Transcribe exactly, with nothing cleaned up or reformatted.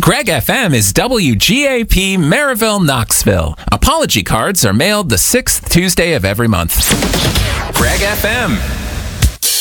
Greg F M is W G A P Maryville, Knoxville. Apology cards are mailed the sixth Tuesday of every month. Greg F M.